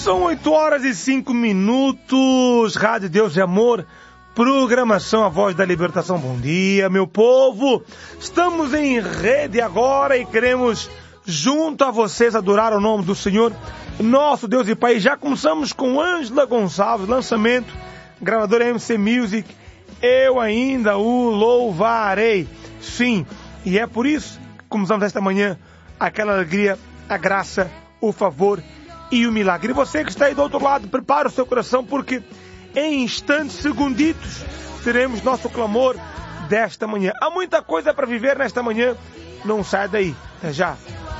São 8h05, Rádio Deus e Amor, programação A Voz da Libertação. Bom dia, meu povo. Estamos em rede agora e queremos, junto a vocês, adorar o nome do Senhor, nosso Deus e Pai. Já começamos com Ângela Gonçalves, lançamento, gravadora MC Music, Eu Ainda o Louvarei. Sim, e é por isso que começamos esta manhã aquela alegria, a graça, o favor e o milagre. E você que está aí do outro lado, prepara o seu coração, porque em instantes, segunditos, teremos nosso clamor desta manhã. Há muita coisa para viver nesta manhã. Não sai daí. Até já.